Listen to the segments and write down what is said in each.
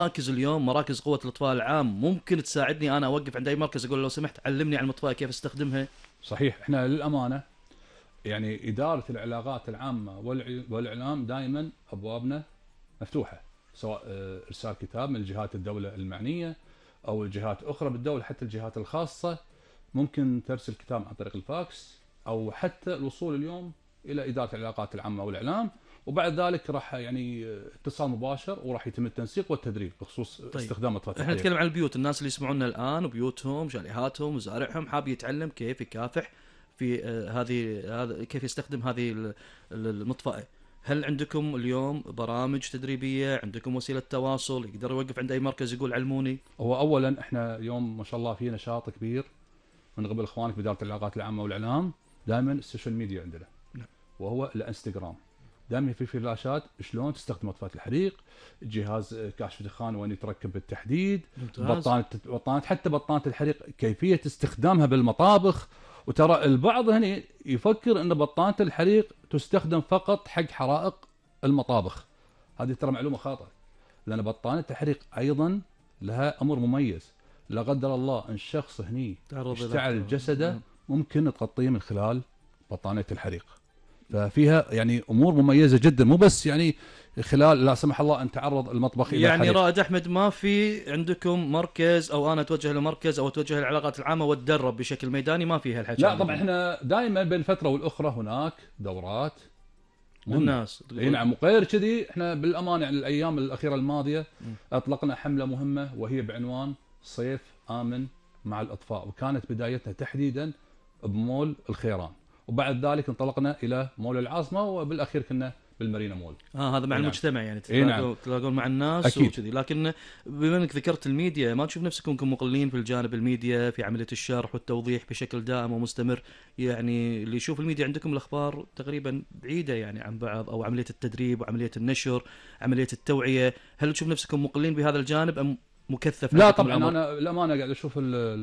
مراكز اليوم، مراكز قوة الإطفاء العام، ممكن تساعدني أنا أوقف عند أي مركز أقول لو سمحت علمني عن المطفاة كيف استخدمها؟ صحيح. احنا للامانه يعني اداره العلاقات العامه والاعلام دائما ابوابنا مفتوحه، سواء ارسال كتاب من جهات الدوله المعنيه او الجهات اخرى بالدوله، حتى الجهات الخاصه ممكن ترسل كتاب عن طريق الفاكس، او حتى الوصول اليوم الى اداره العلاقات العامه والاعلام. وبعد ذلك راح يعني اتصال مباشر، وراح يتم التنسيق والتدريب بخصوص طيب، استخدام اطفال احنا الحريق. نتكلم عن البيوت، الناس اللي يسمعونا الآن وبيوتهم شاليهاتهم مزارعهم حاب يتعلم كيف يكافح في هذا كيف يستخدم هذه المطفأة. هل عندكم اليوم برامج تدريبية؟ عندكم وسيلة تواصل يقدر يوقف عند أي مركز يقول علموني؟ هو اولا احنا اليوم ما شاء الله في نشاط كبير من قبل اخوانك باداره العلاقات العامه والاعلام. دائما السوشيال ميديا عندنا، نعم. وهو الانستغرام. دائما في فلاشات شلون تستخدم اطفاء الحريق، جهاز كاشف دخان وين يتركب بالتحديد، ممتاز. بطانه حتى بطانه الحريق كيفيه استخدامها بالمطابخ. وترى البعض هنا يفكر ان بطانه الحريق تستخدم فقط حق حرائق المطابخ. هذه ترى معلومه خاطئه، لان بطانه الحريق ايضا لها امر مميز. لا قدر الله ان شخص هني تعرض اشتعل إلى جسده، ممكن تغطيه من خلال بطانه الحريق. ففيها يعني امور مميزه جدا، مو بس يعني خلال لا سمح الله ان تعرض المطبخ الى يعني حريق. رائد أحمد، ما في عندكم مركز أو أنا أتوجه لمركز أو أتوجه للعلاقات العامة واتدرب بشكل ميداني؟ ما في هالحكي لا طبعا عندكم احنا دائما بين فتره والاخرى هناك دورات مهمه. للناس؟ اي نعم. وغير كذي احنا بالامانه يعني الايام الاخيره الماضيه مم. اطلقنا حمله مهمه، وهي بعنوان صيف امن مع الاطفاء، وكانت بدايتها تحديدا بمول الخيران، وبعد ذلك انطلقنا الى مول العاصمه، وبالاخير كنا بالمارينا مول. هذا مع اي نعم. المجتمع يعني اي نعم. تتلاقون مع الناس اكيد. وكذي. لكن بما انك ذكرت الميديا، ما تشوف نفسكم كمقلين في الجانب الميديا في عمليه الشرح والتوضيح بشكل دائم ومستمر؟ يعني اللي يشوف الميديا عندكم الاخبار تقريبا بعيده يعني عن بعض، او عمليه التدريب وعمليه النشر، عمليه التوعيه، هل تشوف نفسكم مقلين بهذا الجانب ام مكثف لا عندكم طبعا الامر؟ انا للامانه قاعد اشوف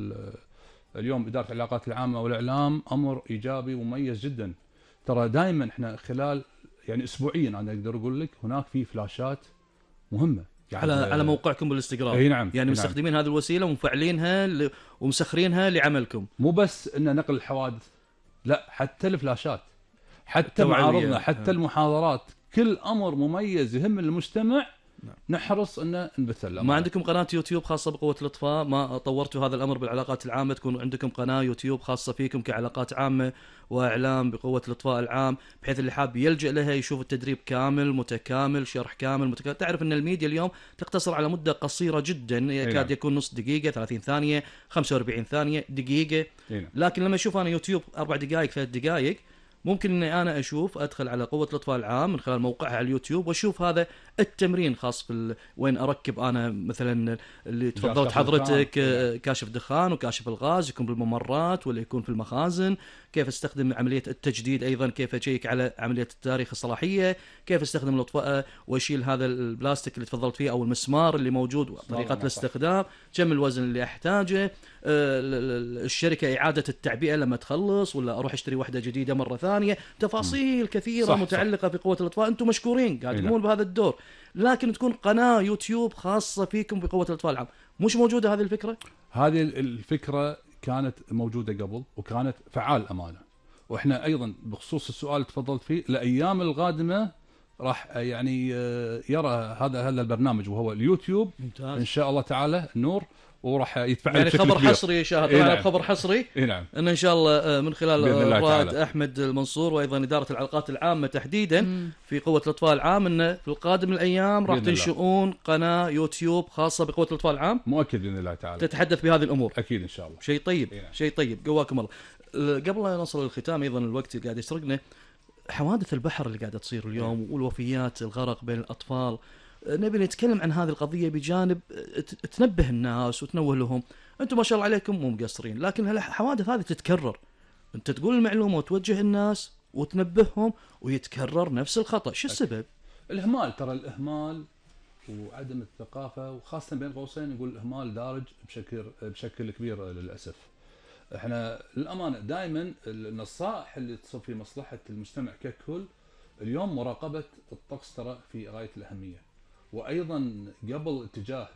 اليوم اداره العلاقات العامه والاعلام امر ايجابي ومميز جدا. ترى دائما احنا خلال يعني اسبوعيا انا اقدر اقول لك هناك في فلاشات مهمه على قاعد. موقعكم بالانستغرام؟ اي نعم. يعني اي نعم. مستخدمين هذه الوسيله ومفعلينها ومسخرينها لعملكم. مو بس ان نقل الحوادث، لا حتى الفلاشات، حتى معارضنا، التوعويه. حتى المحاضرات، كل امر مميز يهم المجتمع نعم. نحرص ان نبثه ما للامانه. عندكم قناة يوتيوب خاصة بقوة الإطفاء؟ ما طورتوا هذا الأمر بالعلاقات العامة؟ تكون عندكم قناة يوتيوب خاصة فيكم كعلاقات عامة وإعلام بقوة الإطفاء العام، بحيث اللي حاب يلجأ لها يشوف التدريب كامل متكامل، شرح كامل متكامل. تعرف أن الميديا اليوم تقتصر على مدة قصيرة جدا، اي يكاد نعم. يكون نص دقيقة، 30 ثانية، 45 ثانية، دقيقة. اي نعم. لكن لما أشوف أنا يوتيوب 4 دقائق 3 دقائق، ممكن اني انا اشوف ادخل على قوه الاطفاء العام من خلال موقعها على اليوتيوب واشوف هذا التمرين خاص وين اركب انا مثلا اللي جهاز تفضلت كاشف دخان. حضرتك، اي نعم. كاشف دخان وكاشف الغاز، يكون بالممرات ولا يكون في المخازن، كيف استخدم عمليه التجديد، ايضا كيف اشيك على عمليه التاريخ الصلاحيه، كيف استخدم الاطفاء واشيل هذا البلاستيك اللي تفضلت فيه او المسمار اللي موجود وطريقه الاستخدام، كم الوزن اللي احتاجه، الشركه اعاده التعبئه لما تخلص، ولا اروح اشتري واحده جديده مره ثانيه. تفاصيل كثيره صح. متعلقه بقوه الاطفاء. انتم مشكورين قاعد اي نعم. تقومون بهذا الدور، لكن تكون قناه يوتيوب خاصه فيكم بقوه الاطفاء العام. مش موجوده هذه الفكره؟ هذه الفكرة كانت موجودة قبل وكانت فعال أمانة. وإحنا أيضا بخصوص السؤال اللي تفضلت فيه، الأيام القادمة راح يعني يرى هذا البرنامج وهو اليوتيوب ممتاز. إن شاء الله تعالى النور، وراح يتفعل يعني بشكل خبر كبير. حصري شاهد، إيه طلع نعم. خبر حصري إيه نعم. ان شاء الله من خلال بإذن الله الرائد تعالى. احمد المنصور وايضا اداره العلاقات العامه تحديدا في قوه الاطفاء العام، انه في القادم الايام راح بإذن الله. تنشئون قناه يوتيوب خاصه بقوه الاطفاء العام مؤكد بإذن الله تعالى. تتحدث بهذه الامور. أكيد إن شاء الله. شيء طيب. إيه نعم. شيء طيب، قواكم الله. قبل لا نصل للختام، ايضا الوقت اللي قاعد يسرقنا، حوادث البحر اللي قاعده تصير اليوم والوفيات الغرق بين الاطفال، نبي نتكلم عن هذه القضيه بجانب تنبه الناس وتنوه لهم. انتم ما شاء الله عليكم مو مقصرين، لكن الحوادث هذه تتكرر، انت تقول المعلومه وتوجه الناس وتنبههم ويتكرر نفس الخطا، شو السبب؟ الإهمال، ترى الإهمال وعدم الثقافة، وخاصة بين قوسين نقول الإهمال دارج بشكل كبير للأسف. احنا للامانه دائما النصائح اللي تصب في مصلحه المجتمع ككل. اليوم مراقبه الطقس ترى في غايه الاهميه، وايضا قبل اتجاه